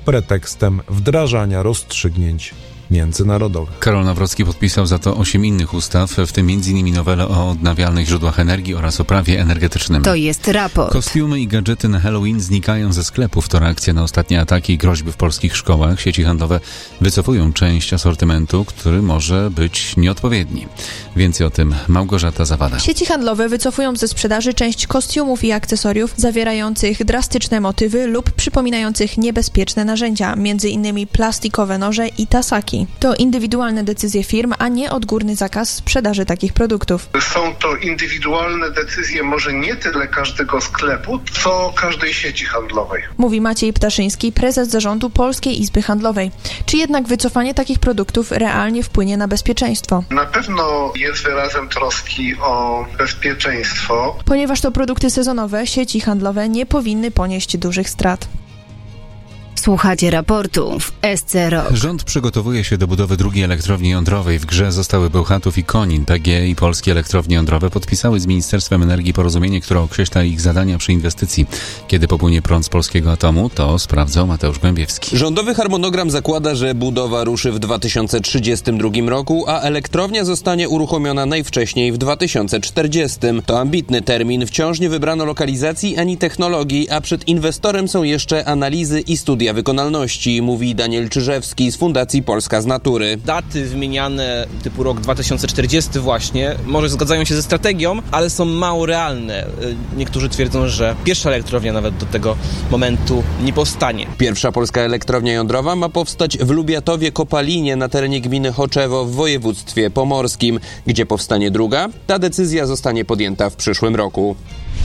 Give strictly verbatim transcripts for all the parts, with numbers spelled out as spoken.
pretekstem wdrażania rozstrzygnięć międzynarodowych. Karol Nawrocki podpisał za to osiem innych ustaw, w tym między innymi nowelę o odnawialnych źródłach energii oraz o prawie energetycznym. To jest raport. Kostiumy i gadżety na Halloween znikają ze sklepów. To reakcja na ostatnie ataki i groźby w polskich szkołach. Sieci handlowe wycofują część asortymentu, który może być nieodpowiedni. Więcej o tym Małgorzata Zawada. Sieci handlowe wycofują ze sprzedaży część kostiumów i akcesoriów zawierających drastyczne motywy lub przypominających niebezpieczne narzędzia, między innymi plastikowe noże i tasaki. To indywidualne decyzje firm, a nie odgórny zakaz sprzedaży takich produktów. Są to indywidualne decyzje może nie tyle każdego sklepu, co każdej sieci handlowej. Mówi Maciej Ptaszyński, prezes zarządu Polskiej Izby Handlowej. Czy jednak wycofanie takich produktów realnie wpłynie na bezpieczeństwo? Na pewno jest wyrazem troski o bezpieczeństwo. Ponieważ to produkty sezonowe, sieci handlowe nie powinny ponieść dużych strat. Słuchacie raportu w S C Rock. Rząd przygotowuje się do budowy drugiej elektrowni jądrowej. W grze zostały Bełchatów i Konin. P G E i Polskie Elektrownie Jądrowe podpisały z Ministerstwem Energii porozumienie, które określa ich zadania przy inwestycji. Kiedy popłynie prąd z polskiego atomu, to sprawdzał Mateusz Głębiewski. Rządowy harmonogram zakłada, że budowa ruszy w dwa tysiące trzydziestym drugim roku, a elektrownia zostanie uruchomiona najwcześniej w dwa tysiące czterdziestym. To ambitny termin. Wciąż nie wybrano lokalizacji ani technologii, a przed inwestorem są jeszcze analizy i studia wykonalności, mówi Daniel Czyżewski z Fundacji Polska z Natury. Daty wymieniane typu rok dwa tysiące czterdziesty właśnie może zgadzają się ze strategią, ale są mało realne. Niektórzy twierdzą, że pierwsza elektrownia nawet do tego momentu nie powstanie. Pierwsza polska elektrownia jądrowa ma powstać w Lubiatowie-Kopalinie na terenie gminy Choczewo w województwie pomorskim. Gdzie powstanie druga? Ta decyzja zostanie podjęta w przyszłym roku.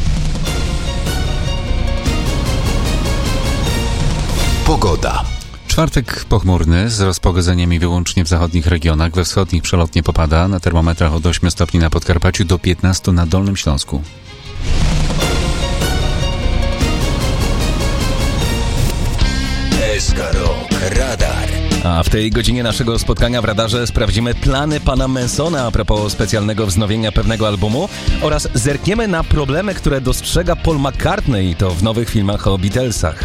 Pogoda. Czwartek pochmurny, z rozpogodzeniami wyłącznie w zachodnich regionach. We wschodnich przelotnie popada, na termometrach od ośmiu stopni na Podkarpaciu do piętnastu na Dolnym Śląsku. S K Rock Radar. A w tej godzinie naszego spotkania w radarze sprawdzimy plany pana Mansona a propos specjalnego wznowienia pewnego albumu oraz zerkniemy na problemy, które dostrzega Paul McCartney i to w nowych filmach o Beatlesach.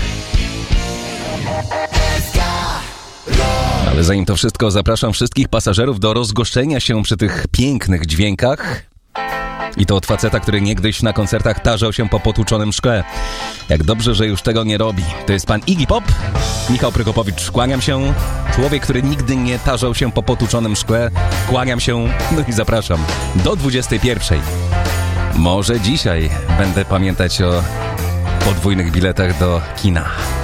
Ale zanim to wszystko, zapraszam wszystkich pasażerów do rozgoszczenia się przy tych pięknych dźwiękach. I to od faceta, który niegdyś na koncertach tarzał się po potłuczonym szkle. Jak dobrze, że już tego nie robi. To jest pan Iggy Pop. Michał Prykopowicz, kłaniam się. Człowiek, który nigdy nie tarzał się po potłuczonym szkle. Kłaniam się. No i zapraszam do dwudziestej pierwszej. Może dzisiaj będę pamiętać o podwójnych biletach do kina.